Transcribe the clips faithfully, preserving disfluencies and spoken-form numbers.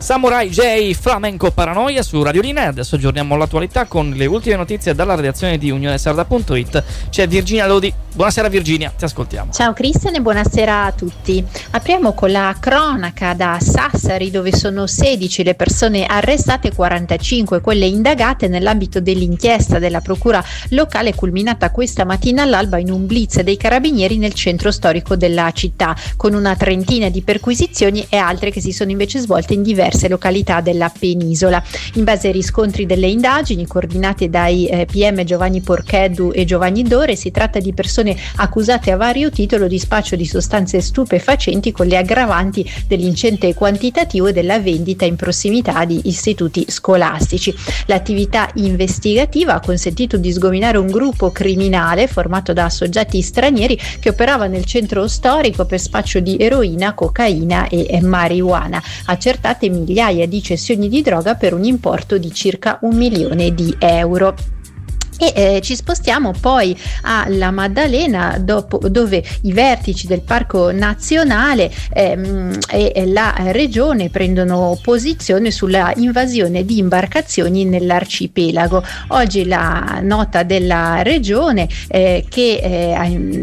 Samurai J, Flamenco Paranoia su Radio Linea. Adesso aggiorniamo l'attualità con le ultime notizie dalla redazione di unione sarda punto it. C'è Virginia Lodi. Buonasera Virginia, ti ascoltiamo. Ciao Cristian e buonasera a tutti. Apriamo con la cronaca da Sassari, dove sono sedici le persone arrestate e quarantacinque quelle indagate nell'ambito dell'inchiesta della procura locale culminata questa mattina all'alba in un blitz dei carabinieri nel centro storico della città, con una trentina di perquisizioni e altre che si sono invece svolte in diverse località della penisola. In base ai riscontri delle indagini coordinate dai eh, P M Giovanni Porcheddu e Giovanni Dore, si tratta di persone accusate a vario titolo di spaccio di sostanze stupefacenti con le aggravanti dell'ingente quantitativo e della vendita in prossimità di istituti scolastici. L'attività investigativa ha consentito di sgominare un gruppo criminale formato da soggetti stranieri che operava nel centro storico per spaccio di eroina, cocaina e marijuana. Accertate migliaia di cessioni di droga per un importo di circa un milione di euro. E eh, ci spostiamo poi alla Maddalena, dopo, dove i vertici del Parco Nazionale ehm, e, e la regione prendono posizione sulla invasione di imbarcazioni nell'arcipelago. Oggi la nota della regione eh, che eh,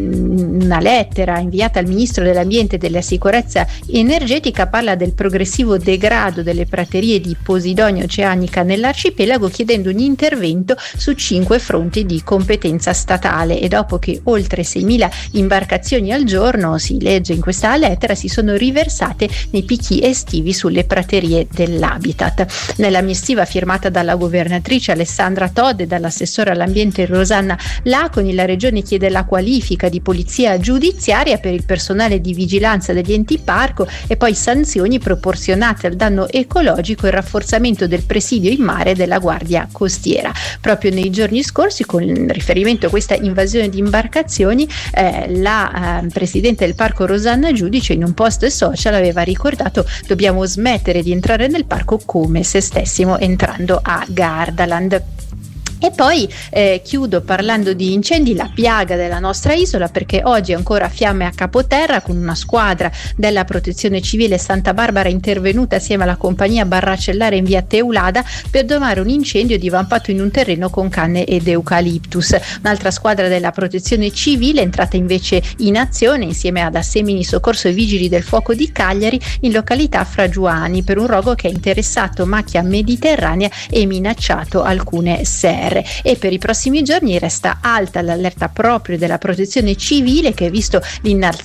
una lettera inviata al Ministro dell'Ambiente e della Sicurezza Energetica parla del progressivo degrado delle praterie di posidonia oceanica nell'arcipelago, chiedendo un intervento su cinque fronti di competenza statale. E dopo che oltre seimila imbarcazioni al giorno, si legge in questa lettera, si sono riversate nei picchi estivi sulle praterie dell'habitat. Nella missiva firmata dalla governatrice Alessandra Todde e dall'assessore all'ambiente Rosanna Laconi, la regione chiede la qualifica di polizia giudiziaria per il personale di vigilanza degli enti parco e poi sanzioni proporzionate al danno ecologico e il rafforzamento del presidio in mare della Guardia Costiera. Proprio nei giorni scorsi, con riferimento a questa invasione di imbarcazioni, eh, la eh, presidente del parco Rosanna Giudice in un post social aveva ricordato: dobbiamo smettere di entrare nel parco come se stessimo entrando a Gardaland. E poi eh, chiudo parlando di incendi, la piaga della nostra isola, perché oggi ancora fiamme a capoterra, con una squadra della Protezione Civile Santa Barbara intervenuta assieme alla compagnia Barracellare in via Teulada per domare un incendio divampato in un terreno con canne ed eucaliptus. Un'altra squadra della Protezione Civile è entrata invece in azione insieme ad Assemini Soccorso e Vigili del Fuoco di Cagliari in località Fragiuani per un rogo che ha interessato macchia mediterranea e minacciato alcune serre. E per i prossimi giorni resta alta l'allerta proprio della Protezione Civile, che, visto l'innalzamento